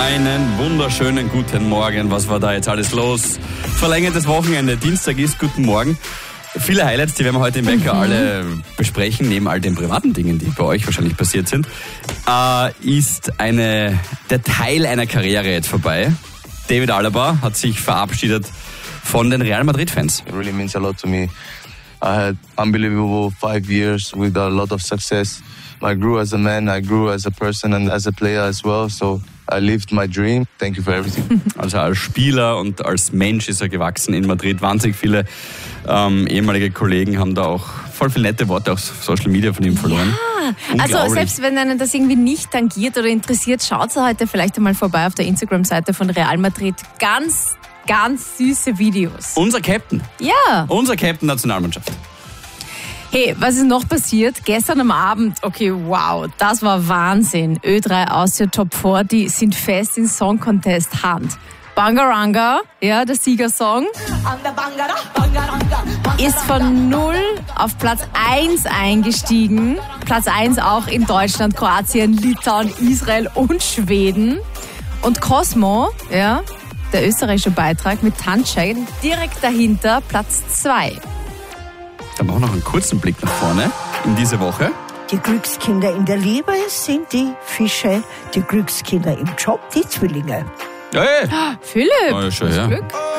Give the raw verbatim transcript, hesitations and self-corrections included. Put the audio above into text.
Einen wunderschönen guten Morgen. Was war da jetzt alles los? Verlängertes Wochenende, Dienstag ist, guten Morgen. Viele Highlights, die werden wir heute im Wecker mhm. alle besprechen, neben all den privaten Dingen, die bei euch wahrscheinlich passiert sind. Äh, ist eine, der Teil einer Karriere jetzt vorbei. David Alaba hat sich verabschiedet von den Real Madrid-Fans. It really means a lot to me. I had unbelievable five years with a lot of success. I grew as a man, I grew as a person and as a player as well. So I lived my dream. Thank you for everything. Also als Spieler und als Mensch ist er gewachsen in Madrid. Wahnsinnig viele ähm, ehemalige Kollegen haben da auch voll viele nette Worte auf Social Media von ihm verloren. Ja, also selbst wenn einen das irgendwie nicht tangiert oder interessiert, schaut heute vielleicht einmal vorbei auf der Instagram-Seite von Real Madrid. Ganz, ganz süße Videos. Unser Captain. Ja. Unser Captain Nationalmannschaft. Hey, was ist noch passiert? Gestern am Abend, okay, wow, das war Wahnsinn. Ö drei Austria Top vierzig sind fest in Song Contest Hand. Bangaranga, ja, der Siegersong, ist von null auf Platz eins eingestiegen. Platz eins auch in Deutschland, Kroatien, Litauen, Israel und Schweden. Und Cosmo, ja, der österreichische Beitrag mit Tanzschein, direkt dahinter Platz zwei. Dann machen wir noch einen kurzen Blick nach vorne in diese Woche. Die Glückskinder in der Liebe sind die Fische, die Glückskinder im Job die Zwillinge. Hey. Philipp, oh, ja, schon, das ja. Glück.